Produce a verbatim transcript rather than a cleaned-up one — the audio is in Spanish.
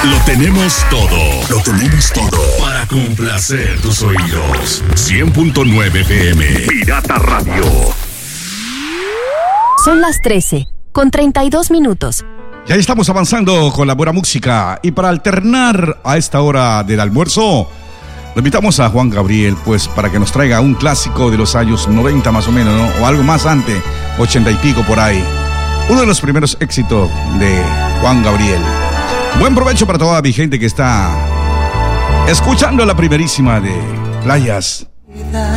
Lo tenemos todo. Lo tenemos todo para complacer tus oídos. cien punto nueve F M. Pirata Radio. Son las trece, con treinta y dos minutos. Ya estamos avanzando con la buena música. Y para alternar a esta hora del almuerzo, lo invitamos a Juan Gabriel, pues, para que nos traiga un clásico de los años noventa más o menos, ¿no? O algo más antes, ochenta y pico por ahí. Uno de los primeros éxitos de Juan Gabriel. Buen provecho para toda mi gente que está escuchando la primerísima de Playas.